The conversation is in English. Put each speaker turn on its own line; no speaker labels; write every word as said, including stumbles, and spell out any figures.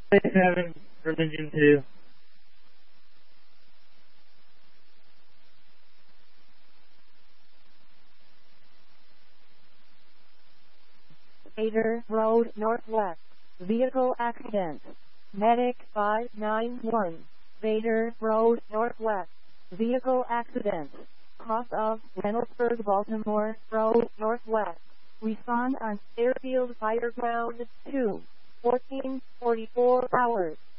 seven, Religion two.
Vader Road Northwest. Vehicle accident. Medic five nine one. Vader Road Northwest. Vehicle accident. Cross of Reynoldsburg Baltimore Road Northwest. Respond on Fairfield Fireground two. fourteen forty-four hours.